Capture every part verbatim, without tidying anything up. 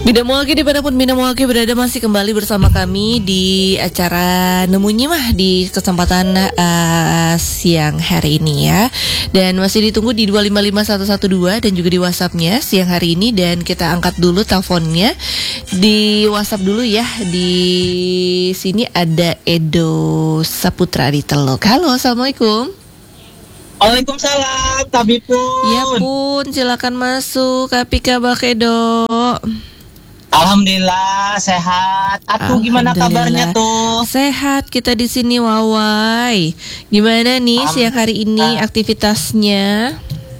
Bina Muaki dimanapun Bina Muaki berada, masih kembali bersama kami di acara Nemunya Mah di kesempatan uh, siang hari ini ya. Dan masih ditunggu di dua lima lima satu satu dua dan juga di WhatsAppnya siang hari ini. Dan kita angkat dulu teleponnya di WhatsApp dulu ya. Di sini ada Edo Saputra di Teluk. Halo, assalamualaikum. Waalaikumsalam, Tabi pun. Ya pun, silakan masuk. Apa kabar Edo? Alhamdulillah sehat. Aku gimana kabarnya tuh? Sehat kita di sini, Wawai. Gimana nih siang hari ini aktivitasnya?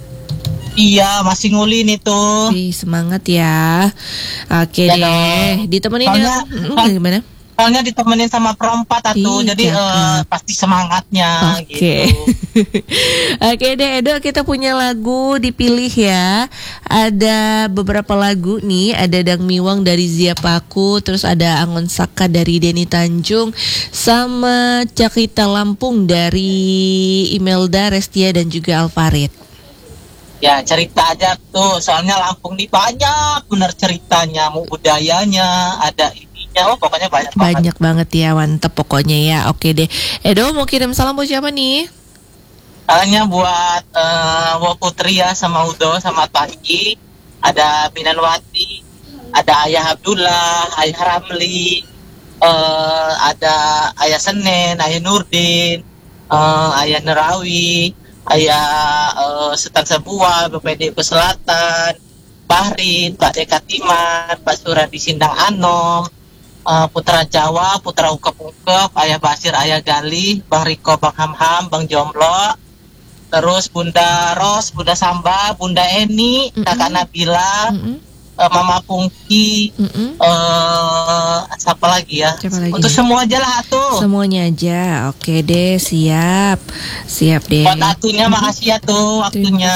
Iya, masih nguli nih tuh. Wih, semangat ya. Oke ya deh. Ditemenin ya. Hmm, gimana? Soalnya ditemenin sama perempat atuh, Ih, jadi uh, pasti semangatnya. Oke. Okay. Gitu. Oke deh Edo, kita punya lagu dipilih ya. Ada beberapa lagu nih. Ada Dang Miwang dari Zia Paku, terus ada Angon Saka dari Denny Tanjung, sama Cakita Lampung dari Imelda, Restia dan juga Alfarid. Ya cerita aja tuh, soalnya Lampung nih banyak bener ceritanya, mau budayanya, ada ininya, oh pokoknya banyak banget. Banyak banget ya, mantep pokoknya ya. Oke deh Edo, mau kirim salam buat siapa nih? Salahnya buat uh, Wo Putri ya, sama Udo, sama Pagi, ada Binanwati, ada Ayah Abdullah, Ayah Ramli, uh, ada Ayah Senen, Ayah Nurdin, uh, Ayah Nerawi, Ayah uh, Setan Sebuah, B P D Selatan, Bahrin, Pak Dekatiman, Pak Suradi Sindang Anom, uh, Putra Jawa, Putra Ukep-Ukep, Ayah Basir, Ayah Gali, Bang Riko, Bang Hamham, Bang Jomblo, terus Bunda Ros, Bunda Samba, Bunda Eni, mm-hmm. Kakak Nabila, mm-hmm. uh, Mama Pungki, mm-hmm. uh, siapa lagi ya? Siapa lagi? Untuk semua aja lah tuh. Semuanya aja, oke deh, siap, siap deh. Buat atunya, mm-hmm. makasih ya tuh waktunya.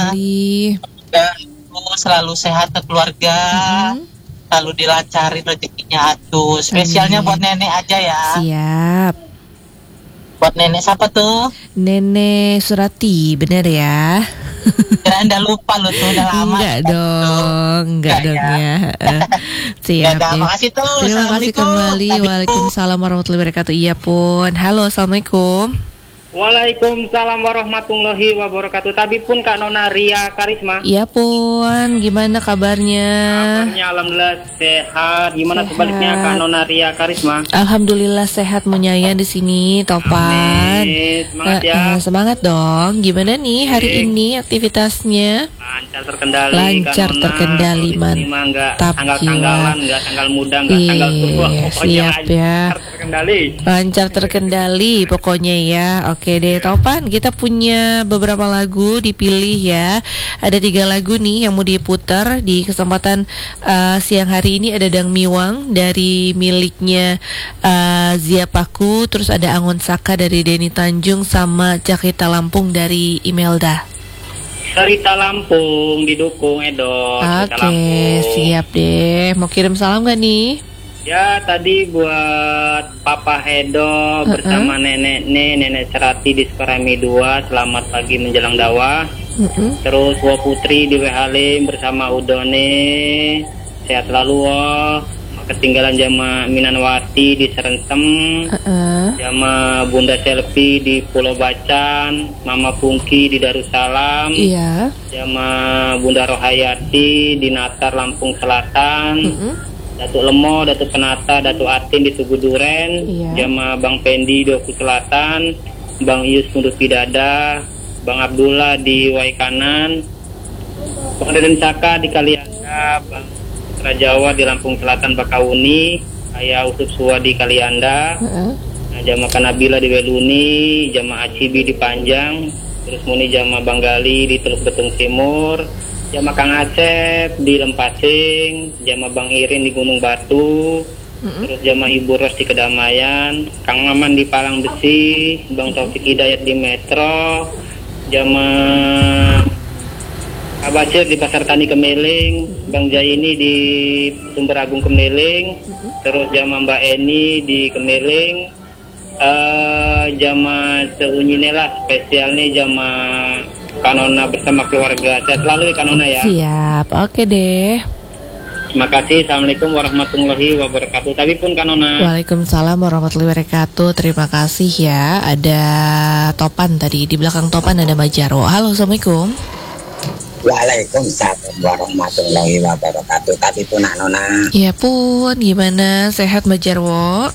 Ya, selalu sehat ke keluarga, mm-hmm. selalu dilancarin rezekinya atuh. Spesialnya Amin. Buat nenek aja ya. Siap. Buat nenek siapa tuh? Nenek Surati, bener ya? Kira anda lupa lu tuh, udah lama. Enggak dong, enggak dong ya. Siap ya. Terima kasih tuh. Terima kasih kembali. Waalaikumsalam warahmatullahi wabarakatuh. Iya pun. Halo, assalamualaikum. Waalaikumsalam warahmatullahi wabarakatuh. Tapi pun Kak Nona Ria Karisma. Iya pun. Gimana kabarnya? Kabarnya alhamdulillah sehat. Gimana sehat. Sebaliknya Kak Nona Ria Karisma? Alhamdulillah sehat menyayang di sini, Topan. Amin. Semangat ya. Uh, uh, semangat dong. Gimana nih hari Amin. Ini aktivitasnya? Lancar terkendali. Lancar Kak terkendali, mantap. Tanggal-tanggalan, enggak tanggal muda, enggak tanggal tua. Siap ya. Lancar terkendali. Lancar terkendali pokoknya ya. Oke deh Topan, kita punya beberapa lagu dipilih ya. Ada tiga lagu nih yang mau diputar di kesempatan uh, siang hari ini. Ada Dang Miwang dari miliknya uh, Zia Paku, terus ada Angon Saka dari Denny Tanjung, sama Cakita Lampung dari Imelda. Cerita Lampung didukung Edo. Oke, siap deh. Mau kirim salam gak nih? Ya, tadi buat Papa Edo uh-uh. bersama nenek ne, nenek Serati di Sukarami dua, selamat pagi menjelang dakwah. Uh-uh. Terus Wo Putri di Wehalim bersama Udone, sehat selalu Wo. Ketinggalan jama Minanwati di Serentem, uh-uh. jama Bunda Selfie di Pulau Bacan, Mama Pungki di Darussalam, iya. jama Bunda Rohayati di Natar Lampung Selatan. Uh-uh. Datuk Lemo, Datuk Penata, Datuk Atin di Tugu Duren, iya. Jama Bang Pendi di Oku Selatan, Bang Ius Mundut Pidada, Bang Abdullah di Waikanan, Bang Deden Caka di Kalianda, Bang Rajawa di Lampung Selatan Bakauni, Ayah Usup Suwa di Kalianda, uh-uh. nah, Jama Kanabila di Weluni, Jama Acibi di Panjang, terus Muni Jama Bang Gali di Teluk Betung Timur, Jama Kang Acep di Lempasing, Jama Bang Irin di Gunung Batu, mm-hmm. terus Jama Ibu Ros di Kedamaian, Kang Maman di Palang Besi, Bang Taufik Hidayat di Metro, Jama Abacir di Pasar Tani Kemeling, Bang Jaini di Sumber Agung Kemeling, mm-hmm. terus Jama Mbak Eni di Kemeling, uh, Jama Seunyine lah, spesialnya Jama Kanona bersama keluarga. Sehat selalu ya Kanona ya. Siap, oke deh. Makasih. Assalamualaikum warahmatullahi wabarakatuh. Tapi pun Kanona. Waalaikumsalam warahmatullahi wabarakatuh. Terima kasih ya. Ada Topan tadi. Di belakang Topan ada Mbak Jarwo. Halo, Assalamualaikum. Waalaikumsalam warahmatullahi wabarakatuh. Tapi pun Nona. Ya pun, gimana? Sehat Mbak Jarwo?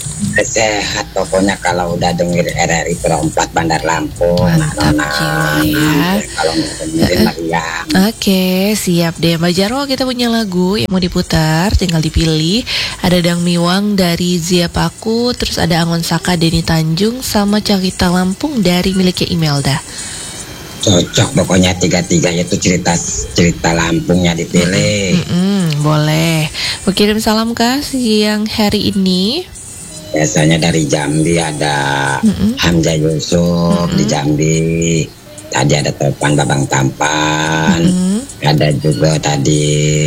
Sehat pokoknya kalau udah denger R R I Perempat Bandar Lampung. Mantap jiwa ya. Kalau dengerin Mariam. Oke, siap deh Mbak Jarwo. Kita punya lagu yang mau diputar, tinggal dipilih. Ada Dang Miwang dari Zia Paku, terus ada Angon Saka Denny Tanjung, sama Cakita Lampung dari miliknya Imelda. Cocok pokoknya tiga-tiga itu cerita cerita Lampungnya dipilih. Mm-mm, boleh. Mau kirim salam kah siang hari ini? Biasanya dari Jambi ada mm-hmm. Hamzah Yusuf mm-hmm. di Jambi. Tadi ada Topan Babang Tampan. Mm-hmm. Ada juga tadi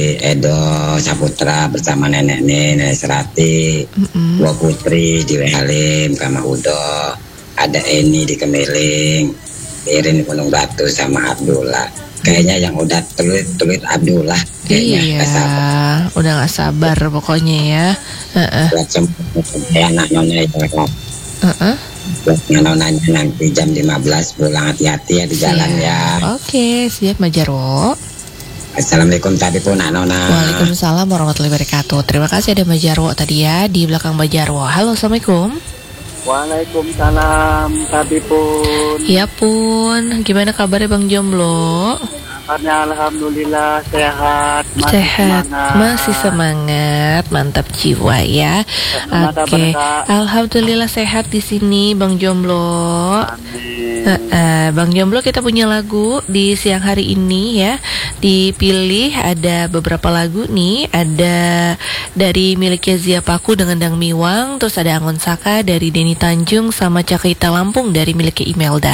Edo Saputra bersama nenek nenek Serati. Mm-hmm. Dua Putri di Halim sama Udo. Ada Eni di Kemiling. Irin Gunung Batu sama Abdullah. Kayaknya yang udah tulis-tulis Abdullah kayaknya. Iya, gak sabar. Udah gak sabar pokoknya ya. Uh-uh. Buat semua anak-nyonya itu uh-uh. Buat nonanya nanti jam lima belas pulang, hati-hati ya di jalan ya. Oke, siap Mbak Jarwo. Assalamualaikum tadi pun Nona. Waalaikumsalam warahmatullahi wabarakatuh. Terima kasih ada Mbak Jarwo tadi ya di belakang Mbak Jarwo. Halo, Assalamualaikum. Waalaikumsalam tadi pun. Iya pun. Gimana kabarnya Bang Jomblo? Kabarnya alhamdulillah sehat. Masih sehat, semangat. masih semangat, mantap jiwa ya. Oke, okay. Alhamdulillah sehat di sini Bang Jomblo. Amin. Uh, uh, Bang Jomblo, kita punya lagu di siang hari ini ya. Dipilih ada beberapa lagu nih. Ada dari miliknya Zia Paku dengan Dang Miwang, terus ada Angon Saka dari Denny Tanjung, sama Cakita Lampung dari miliknya Imelda.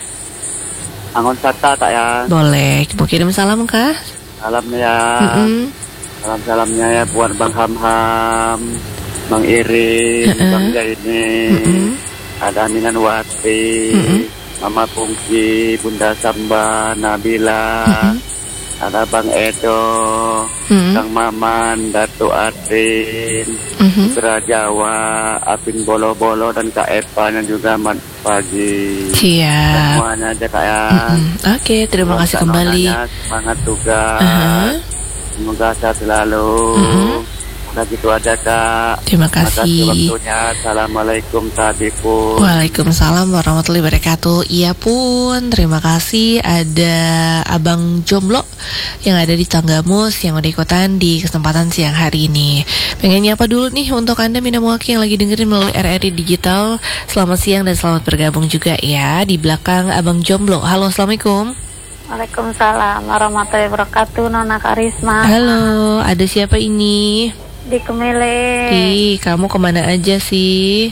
Angon Saka tak ya? Boleh, mau kirim salam kah? Salamnya ya. Mm-mm. Salam-salamnya ya buat Bang Ham-Ham, Bang Irin, uh-uh. Bang Jaini, uh-uh. ada Aminan Wati, uh-uh. Mama Pungki, Bunda Samba, Nabila, uh-uh. ada Bang Edo, uh-uh. Kang Maman, Datu Adrin, uh-uh. Putra Jawa, Apin Bolo-Bolo, dan Kak Eva yang juga mat pagi. Siap. Semuanya aja Kak ya. Mm-hmm. Oke, okay, terima kasih kembali. Semangat tugas. Uh-huh. Semoga sehat selalu. Mm-hmm. Udah gitu aja Kak. Terima kasih. Terima kasih waktunya. Assalamualaikum tadi pun. Waalaikumsalam warahmatullahi wabarakatuh. Iya pun, terima kasih. Ada Abang Jomblo yang ada di Tanggamus yang udah ikutan di kesempatan siang hari ini. Pengen nyapa dulu nih untuk Anda Minamwaki yang lagi dengerin melalui R R I Digital. Selamat siang dan selamat bergabung juga ya di belakang Abang Jomblo. Halo, Assalamualaikum. Waalaikumsalam warahmatullahi wabarakatuh. Nona Karisma. Halo, ada siapa ini? Di Kemiling. Ih, kamu kemana aja sih?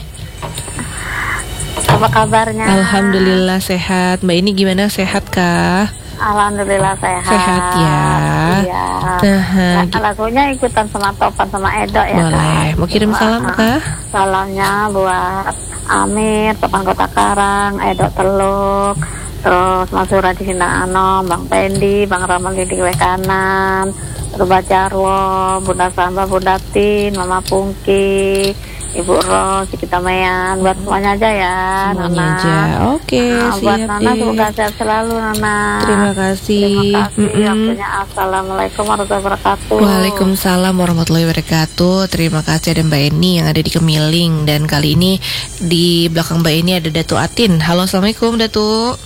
Apa kabarnya? Alhamdulillah sehat. Mbak ini gimana, sehat kah? Alhamdulillah sehat. Sehat ya. Iya. Nah, nah, lagunya ikutan sama Topan sama Edo ya. Boleh. Kan? Mau kirim salam kah? Salamnya buat Amir, Topan Kota Karang, Edo Teluk, terus Mas Surah di Sindang Anom, Bang Pendi, Bang Ramali di Kue Kanan, Mbak Jarwo, Bunda Samba, Bunda Tin, Mama Pungki, Ibu Ros, kita Mayan, buat semuanya aja ya, semuanya Nona. Aja. Oke, nah, siap buat Nona deh. semoga sehat selalu, Nona. Terima kasih. Terima kasih. Mm-mm. Waktunya Assalamualaikum warahmatullahi wabarakatuh. Waalaikumsalam warahmatullahi wabarakatuh. Terima kasih ada Mbak Eni yang ada di Kemiling. Dan kali ini di belakang Mbak Eni ada Datu Atin. Halo, Assalamualaikum Datu.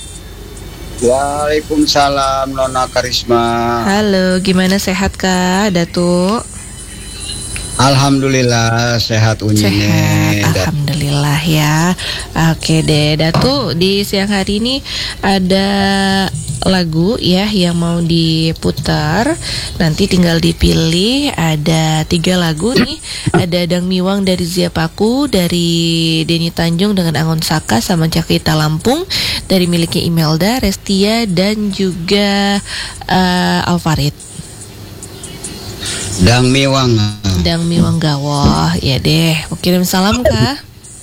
Waalaikumsalam Nona Karisma. Halo, gimana, sehat kah Datu? Alhamdulillah sehat Unyine. Sehat, alhamdulillah ya. Oke deh Datu, di siang hari ini ada lagu ya yang mau diputar. Nanti tinggal dipilih. Ada tiga lagu nih. Ada Dang Miwang dari Zia Paku, dari Denny Tanjung dengan Angon Saka, sama Cakita Lampung dari miliknya Imelda, Restia, dan juga uh, Alfarid. Dang Miwang. Dang Miwang Gawoh. Ya deh, mau kirim salam kah?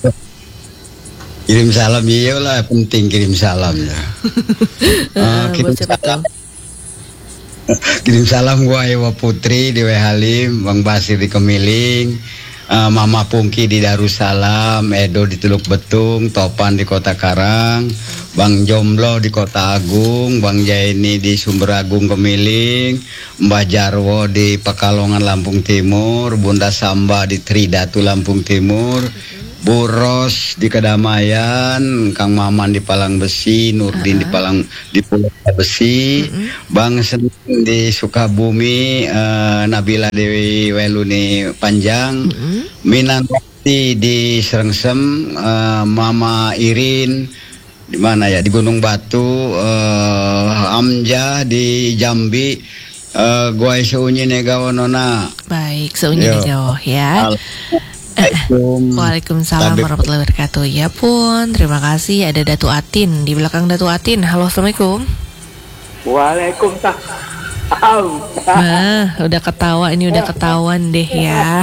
Kirim salam, iya lah, penting kirim salam ya. uh, kirim salam Kirim salam gua Ewa Putri di W Halim, Bang Basir di Kemiling, uh, Mama Pungki di Darussalam, Edo di Teluk Betung, Topan di Kota Karang, Bang Jomblo di Kota Agung, Bang Jaini di Sumber Agung Kemiling, Mbah Jarwo di Pekalongan Lampung Timur, Bunda Samba di Tridatu Lampung Timur, Bu Ros di Kedamaian, Kang Maman di Palang Besi, Nurdin uh-huh. di Palang di Pulau Besi, uh-huh. Bang Senin di Sukabumi, uh, Nabila Dewi Weluni Panjang, uh-huh. Minanti di Serengsem, uh, Mama Irin di mana ya, di Gunung Batu, uh, Amja di Jambi, uh, gua seunyi negawanona. Baik, seunyi negaw ya. Waalaikumsalam warahmatullahi wabarakatuh. Ya pun, terima kasih. Ada Datu Atin di belakang Datu Atin. Halo, assalamualaikum. Waalaikumsalam. Nah, udah ketawa ini udah ketahuan deh ya.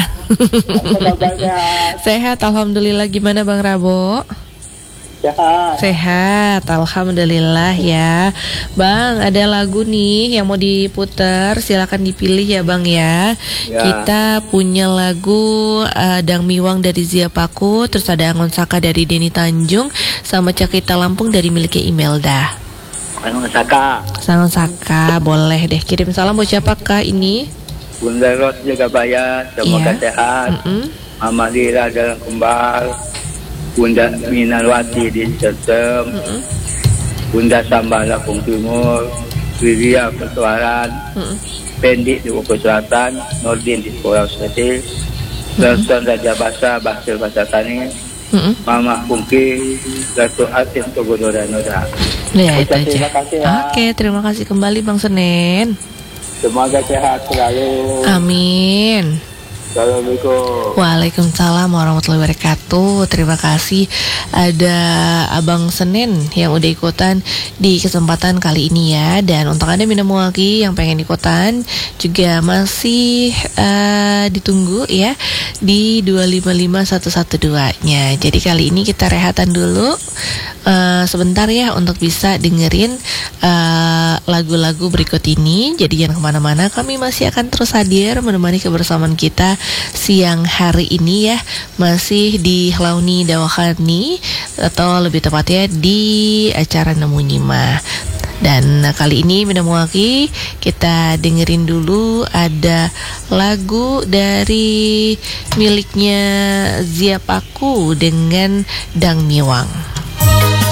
Sehat, alhamdulillah. Gimana Bang Rabo? Sehat. Sehat, alhamdulillah ya. Bang, ada lagu nih yang mau diputar, silakan dipilih ya Bang ya. Ya. Kita punya lagu uh, Dang Miwang dari Zia Paku, terus ada Angon Saka dari Denny Tanjung, sama Cakita Lampung dari miliknya Imelda. Angon Saka. Angon Saka, boleh deh. Kirim salam buat siapakah ini? Bunda Ros jaga bayar, semoga ya. Sehat. Mm-mm. Mama Lira dalam kembal. Bunda Minalwati di Sertem, mm-hmm. Bunda Samba Lampung Timur, Wiria Petuaran, mm-hmm. Pendi di Bogor Selatan, Nordin di Pulau Seti, Darson mm-hmm. Raja Basa, Basir Basa Tani, mm-hmm. Mama Pungki, Datu Atin Togodora Noda. Ya, itu aja. Ya. Oke, terima kasih kembali Bang Senen. Semoga sehat selalu. Amin. Assalamualaikum. Waalaikumsalam warahmatullahi wabarakatuh. Terima kasih ada Abang Senen yang udah ikutan di kesempatan kali ini ya. Dan untuk Anda Mina Muwaki yang pengen ikutan juga masih uh, ditunggu ya di dua lima lima satu satu dua nya. Jadi kali ini kita rehatan dulu uh, sebentar ya untuk bisa dengerin uh, lagu-lagu berikut ini. Jadi jangan kemana-mana, kami masih akan terus hadir menemani kebersamaan kita siang hari ini ya, masih di Launi Dawakani atau lebih tepatnya di acara Nemu Nyima. Dan kali ini Mina Muwaki kita dengerin dulu ada lagu dari miliknya Zia Paku dengan Dang Miwang.